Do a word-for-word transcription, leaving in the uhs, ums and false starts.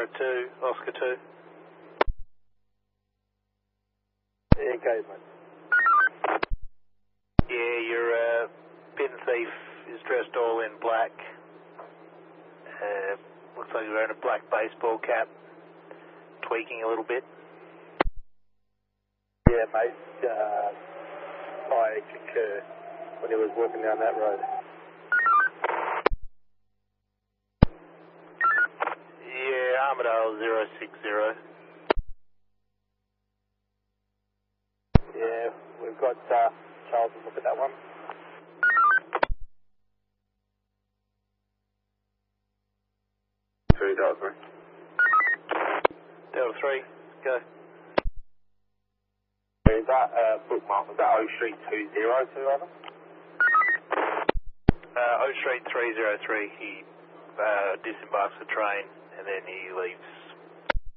Sierra two, Oscar two. Yeah, go, mate. Yeah, your uh, bin thief is dressed all in black. Uh, looks like he's wearing a black baseball cap, tweaking a little bit. Yeah, mate. Uh, I concur when he was walking down that road. Yeah, Armadale zero six zero. Yeah, we've got uh, Charles to look at that one. Three Delta three. Delta three, go. Is that uh, bookmark? Was that O Street two zero two, over? Uh, O Street three zero three, he uh, disembarks the train and then he leaves